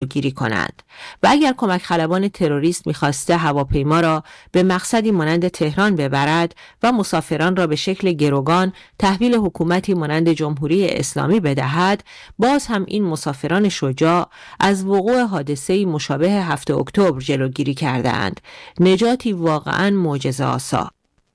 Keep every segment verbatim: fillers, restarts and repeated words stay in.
جلوگیری کنند و اگر کمک خلبان تروریست می‌خواسته هواپیما را به مقصدی مانند تهران ببرد و مسافران را به شکل گروگان تحویل حکومتی مانند جمهوری اسلامی بدهد، باز هم این مسافران شجاع از وقوع حادثه‌ای مشابه هفتم اکتبر جلوگیری کردند. نجاتی واقعاً معجزه‌آسا.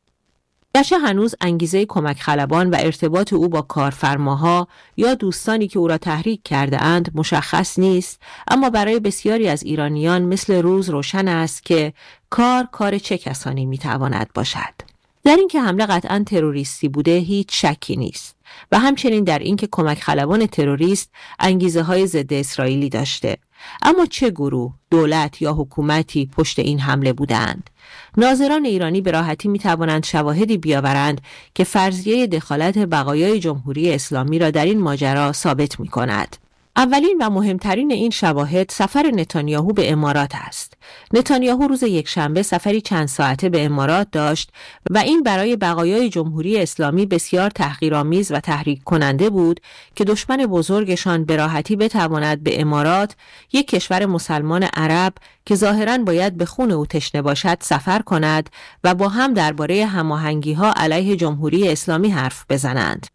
گرچه هنوز انگیزه کمک خلبان و ارتباط او با کارفرماها یا دوستانی که او را تحریک کرده اند مشخص نیست، اما برای بسیاری از ایرانیان مثل روز روشن است که کار کار چه کسانی میتواند باشد. در اینکه حمله قطعاً تروریستی بوده هیچ شکی نیست و همچنین در اینکه کمک خلبان تروریست انگیزه های ضد اسرائیلی داشته. اما چه گروه، دولت یا حکومتی پشت این حمله بودند؟ ناظران ایرانی به راحتی می توانند شواهدی بیاورند که فرضیه دخالت بقایای جمهوری اسلامی را در این ماجرا ثابت می کند. اولین و مهمترین این شواهد سفر نتانیاهو به امارات است. نتانیاهو روز یکشنبه سفری چند ساعته به امارات داشت و این برای بقایای جمهوری اسلامی بسیار تحقیرآمیز و تحریک کننده بود که دشمن بزرگشان به راحتی بتواند به امارات، یک کشور مسلمان عرب که ظاهراً باید به خون او تشنه باشد، سفر کند و با هم درباره هماهنگی‌ها علیه جمهوری اسلامی حرف بزنند.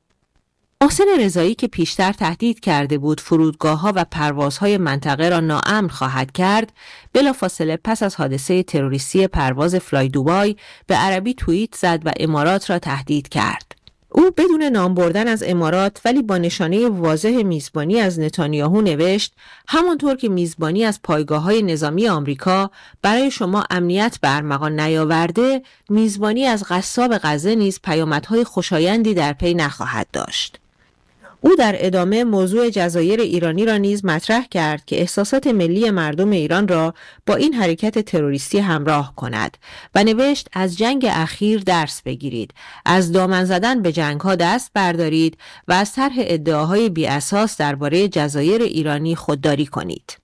محسن رضایی که پیشتر تهدید کرده بود فرودگاه‌ها و پروازهای منطقه را ناامن خواهد کرد، بلافاصله پس از حادثه تروریستی پرواز فلای دوبای به عربی توییت زد و امارات را تهدید کرد. او بدون نام بردن از امارات ولی با نشانه واضح میزبانی از نتانیاهو نوشت: همانطور که میزبانی از پایگاه‌های نظامی آمریکا برای شما امنیت به ارمغان نیاورده، میزبانی از قصاب غزه نیز پیامدهای خوشایندی در پی نخواهد داشت. او در ادامه موضوع جزایر ایرانی را نیز مطرح کرد که احساسات ملی مردم ایران را با این حرکت تروریستی همراه کند و نوشت: از جنگ اخیر درس بگیرید، از دامن زدن به جنگ‌ها دست بردارید و از طرح ادعاهای بی اساس درباره جزایر ایرانی خودداری کنید.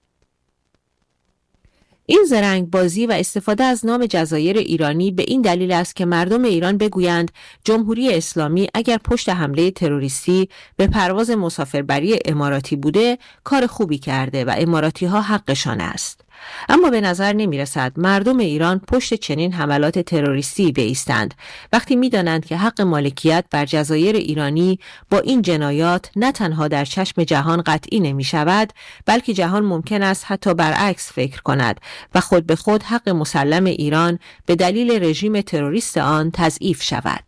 این زرنگ بازی و استفاده از نام جزایر ایرانی به این دلیل است که مردم ایران بگویند جمهوری اسلامی اگر پشت حمله تروریستی به پرواز مسافربری اماراتی بوده، کار خوبی کرده و اماراتی ها حقشان است. اما به نظر نمی رسد مردم ایران پشت چنین حملات تروریستی بایستند وقتی می دانند که حق مالکیت بر جزایر ایرانی با این جنایات نه تنها در چشم جهان قطعی نمی شود، بلکه جهان ممکن است حتی برعکس فکر کند و خود به خود حق مسلم ایران به دلیل رژیم تروریست آن تضعیف شود.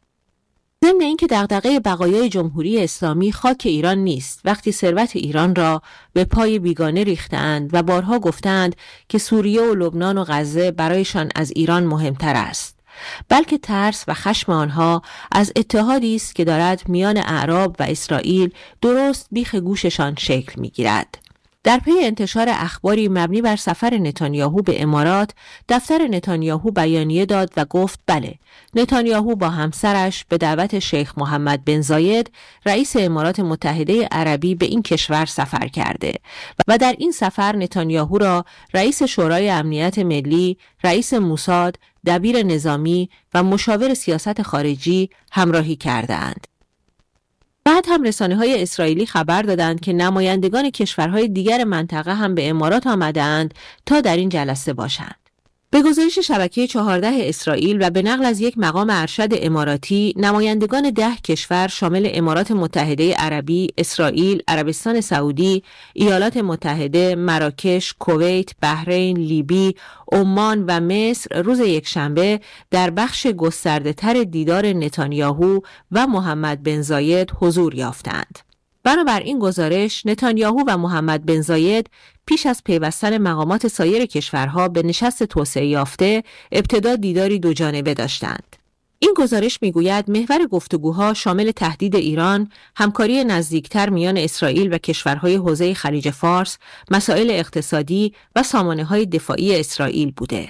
ضمن اینکه دغدغه بقایای جمهوری اسلامی خاک ایران نیست، وقتی ثروت ایران را به پای بیگانه ریختند و بارها گفتند که سوریه و لبنان و غزه برایشان از ایران مهمتر است، بلکه ترس و خشم آنها از اتحادی است که دارد میان اعراب و اسرائیل درست بیخ گوششان شکل می‌گیرد. در پی انتشار اخباری مبنی بر سفر نتانیاهو به امارات، دفتر نتانیاهو بیانیه داد و گفت بله، نتانیاهو با همسرش به دعوت شیخ محمد بن زاید رئیس امارات متحده عربی به این کشور سفر کرده و در این سفر نتانیاهو را رئیس شورای امنیت ملی، رئیس موساد، دبیر نظامی و مشاور سیاست خارجی همراهی کردند. بعد هم رسانه‌های اسرائیلی خبر دادند که نمایندگان کشورهای دیگر منطقه هم به امارات آمدند تا در این جلسه باشند. به گزارش شبکه چهارده اسرائیل و به نقل از یک مقام ارشد اماراتی، نمایندگان ده کشور شامل امارات متحده عربی، اسرائیل، عربستان سعودی، ایالات متحده، مراکش، کویت، بحرین، لیبی، عمان و مصر روز یکشنبه در بخش گسترده‌تر دیدار نتانیاهو و محمد بن زاید حضور یافتند. بنابر این گزارش، نتانیاهو و محمد بن زاید پیش از پیوستن مقامات سایر کشورها به نشست توسعه یافته، ابتدا دیداری دو جانبه داشتند. این گزارش میگوید محور گفتگوها شامل تهدید ایران، همکاری نزدیکتر میان اسرائیل و کشورهای حوزه خلیج فارس، مسائل اقتصادی و سامانه‌های دفاعی اسرائیل بوده.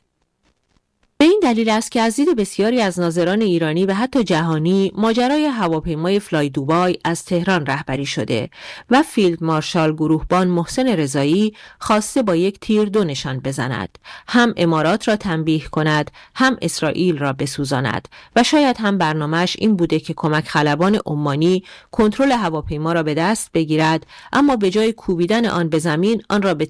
به این دلیل است که از دید بسیاری از ناظران ایرانی و حتی جهانی، ماجرای هواپیمای فلای دوبای از تهران رهبری شده و فیلد مارشال گروهبان محسن رضایی خواسته با یک تیر دو نشان بزند، هم امارات را تنبیه کند، هم اسرائیل را بسوزاند و شاید هم برنامه‌اش این بوده که کمک خلبان عمانی کنترل هواپیما را به دست بگیرد، اما به جای کوبیدن آن به زمین، آن را به